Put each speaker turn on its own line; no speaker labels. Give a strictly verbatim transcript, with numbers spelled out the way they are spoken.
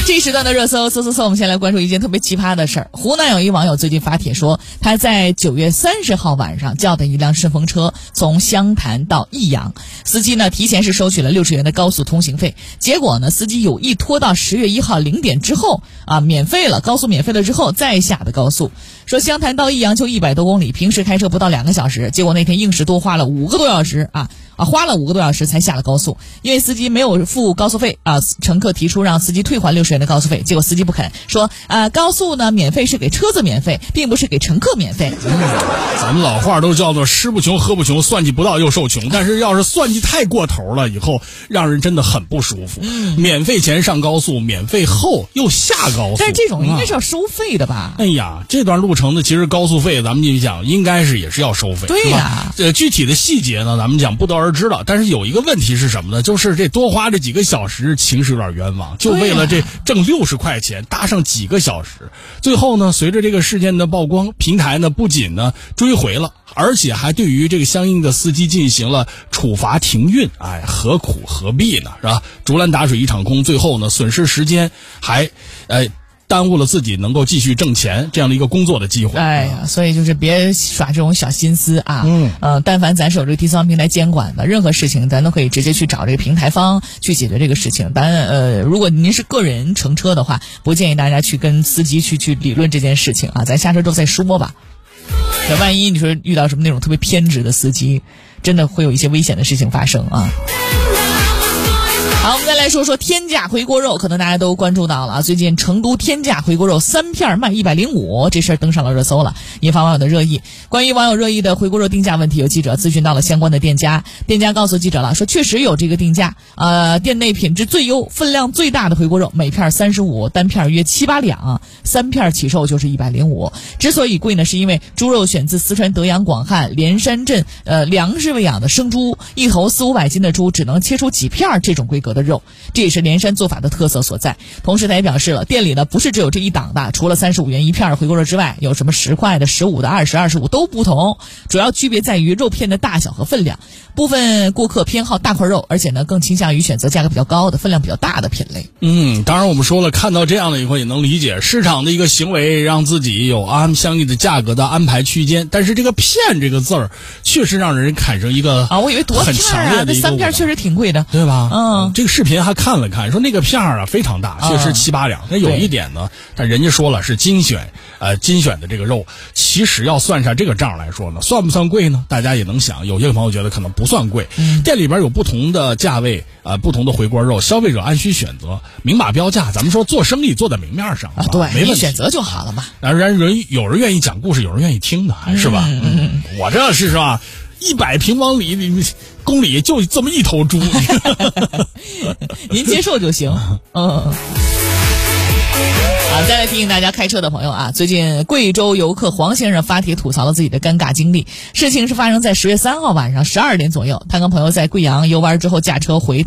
这一时段的热搜，搜搜搜，我们先来关注一件特别奇葩的事儿。湖南有一网友最近发帖说，他在九月三十号晚上叫的一辆顺风车从湘潭到益阳，司机呢提前是收取了六十元的高速通行费，结果呢司机有意拖到十月一号零点之后啊，免费了，高速免费了之后再下的高速。说湘潭到益阳就一百多公里，平时开车不到两个小时，结果那天硬是多花了五个多小时啊啊，花了五个多小时才下了高速，因为司机没有付高速费啊，乘客提出让司机退还六十元的高速费，结果司机不肯，说啊高速呢免费是给车子免费，并不是给乘客免费。
嗯、咱们老话都叫做吃不穷喝不穷，算计不到又受穷，但是要是算计太过头了，以后让人真的很不舒服。嗯、免费前上高速，免费后又下高速，
但是这种应该是要收费的吧？
嗯、哎呀，这段路程的其实高速费咱们就讲应该是也是要收费，
对呀、啊。
呃，具体的细节呢，咱们讲不得而知了。但是有一个问题是什么呢？就是这多花这几个小时，情是有点冤枉，就为了这挣六十块钱，搭上几个小时。最后呢，随着这个事件的曝光，平台呢不仅呢追回了，而且还对于这个相应的司机进行了处罚停运。哎，何苦何必呢？是吧？竹篮打水一场空，最后呢损失时间，还呃。耽误了自己能够继续挣钱这样的一个工作的机会。
哎呀，所以就是别耍这种小心思啊。
嗯，
呃，但凡咱是有这个第三方平台监管的，任何事情咱都可以直接去找这个平台方去解决这个事情。当然，呃，如果您是个人乘车的话，不建议大家去跟司机去去理论这件事情啊。咱下车之后再说吧。这万一你说遇到什么那种特别偏执的司机，真的会有一些危险的事情发生啊。好，我们再来说说天价回锅肉，可能大家都关注到了啊。最近成都天价回锅肉三片卖一百零五，这事儿登上了热搜了，引发网友的热议。关于网友热议的回锅肉定价问题，有记者咨询到了相关的店家，店家告诉记者了，说确实有这个定价，呃，店内品质最优、分量最大的回锅肉，每片三十五，单片约七八两，三片起售就是一百零五。之所以贵呢，是因为猪肉选自四川德阳广汉连山镇呃粮食喂养的生猪，一头四五百斤的猪只能切出几片这种规格的肉，这也是连山做法的特色所在。同时他也表示了，店里呢不是只有这一档的，除了三十五元一片回锅肉之外，有什么十块的、十五的、二十、二十五都不同，主要区别在于肉片的大小和分量。部分顾客偏好大块肉，而且呢更倾向于选择价格比较高的、分量比较大的品类。
嗯，当然我们说了，看到这样的以后也能理解市场的一个行为，让自己有按相应的价格的安排区间。但是这个片这个字儿，确实让人产生一个
啊，我以为多
很强烈的一个、
啊、那三片确实挺贵的，
对吧？
嗯，
这个视频还看了看，说那个片儿啊非常大，确实七八两。那、嗯、有一点呢，但人家说了是精选，呃，精选的这个肉，其实要算上这个账来说呢，算不算贵呢？大家也能想，有些朋友觉得可能不算贵。嗯、店里边有不同的价位，呃，不同的回锅肉，消费者按需选择，明码标价。咱们说做生意做在明面上
啊，对，
没问题，
选择就好了嘛。
当然人有人愿意讲故事，有人愿意听的，还是吧？嗯嗯嗯，我这是是吧？一百平方里里公里就这么一头猪，
您接受就行。嗯。啊，再来提醒大家开车的朋友啊，最近贵州游客黄先生发帖吐槽了自己的尴尬经历。事情是发生在十月三号晚上十二点左右，他跟朋友在贵阳游玩之后驾车回